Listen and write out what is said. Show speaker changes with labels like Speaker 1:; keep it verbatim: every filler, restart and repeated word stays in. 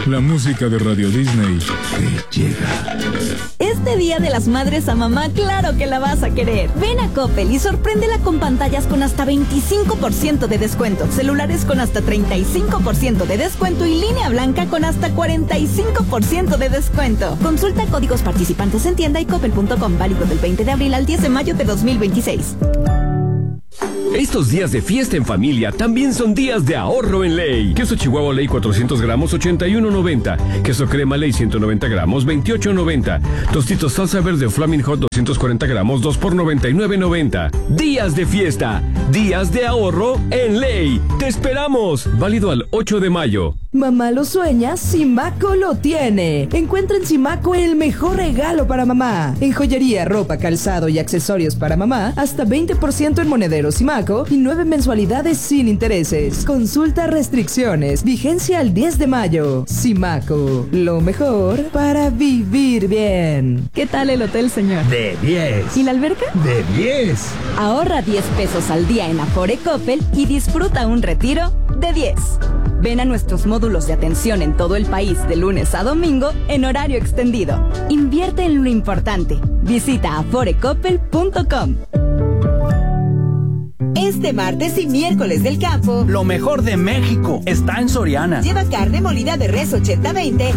Speaker 1: La música de Radio Disney te llega.
Speaker 2: Este Día de las Madres a mamá, claro que la vas a querer. Ven a Coppel y sorpréndela con pantallas con hasta veinticinco por ciento de descuento, celulares con hasta treinta y cinco por ciento de descuento y línea blanca con hasta cuarenta y cinco por ciento de descuento. Consulta códigos participantes en tienda y coppel punto com, válido del veinte de abril al diez de mayo de dos mil veintiséis.
Speaker 3: Estos días de fiesta en familia también son días de ahorro en Ley. Queso Chihuahua Ley cuatrocientos gramos, ochenta y uno noventa. Queso crema Ley ciento noventa gramos, veintiocho noventa. Tostitos salsa verde Flaming Hot doscientos cuarenta gramos, dos por noventa y nueve noventa. Días de fiesta, días de ahorro en Ley. ¡Te esperamos! Válido al ocho de mayo.
Speaker 4: Mamá lo sueña, Simaco lo tiene. Encuentra en Simaco el mejor regalo para mamá. En joyería, ropa, calzado y accesorios para mamá, hasta veinte por ciento en monedero Simaco y nueve mensualidades sin intereses. Consulta restricciones. Vigencia al diez de mayo. Simaco, lo mejor para vivir bien.
Speaker 2: ¿Qué tal el hotel, señor?
Speaker 5: De diez.
Speaker 2: ¿Y la alberca?
Speaker 5: De diez.
Speaker 2: Ahorra diez pesos al día en Afore Coppel y disfruta un retiro de diez. Ven a nuestros módulos de atención en todo el país de lunes a domingo en horario extendido. Invierte en lo importante. Visita afore coppel punto com.
Speaker 6: Este martes y miércoles del campo,
Speaker 7: lo mejor de México está en Soriana.
Speaker 6: Lleva carne molida de res ochenta veinte